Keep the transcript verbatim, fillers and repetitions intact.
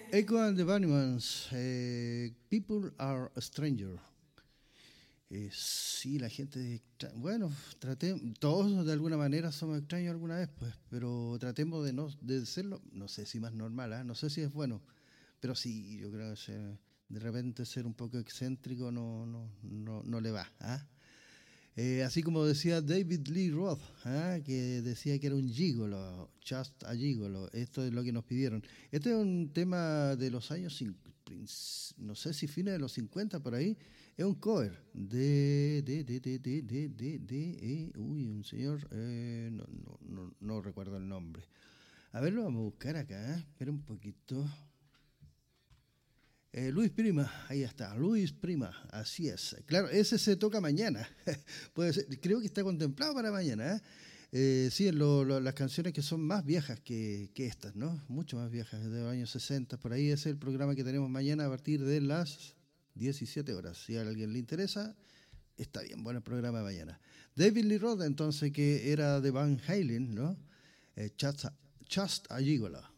Echo and the Bunnymen, eh, People Are a Stranger. Eh, sí, la gente, extra- bueno, traté, todos de alguna manera somos extraños alguna vez, pues, pero tratemos de no de serlo, no sé si más normal, ¿ah? No sé si es bueno, pero sí, yo creo que ser- de repente ser un poco excéntrico no, no, no, no le va, ¿ah? Eh, así como decía David Lee Roth, ¿ah? Que decía que era un gigolo, just a gigolo. Esto es lo que nos pidieron. Este es un tema de los años, cin- princ- no sé si fines de los cincuenta por ahí. Es un cover de, de, de, de, de, de, de, de, eh, uy, un señor, eh, no, no, no, no recuerdo el nombre. A ver, lo vamos a buscar acá, ¿eh? Espera un poquito. Eh, Luis Prima, ahí está, Luis Prima, así es. Claro, ese se toca mañana. Puede ser, creo que está contemplado para mañana. ¿Eh? Eh, sí, lo- lo- las canciones que son más viejas que, que estas, ¿no? Mucho más viejas, de los años sesenta. Por ahí es el programa que tenemos mañana a partir de las diecisiete horas. Si a alguien le interesa, está bien, bueno el programa de mañana. David Lee Roth, entonces, que era de Van Halen, ¿no? Eh, Just, a- Just a Gigolo.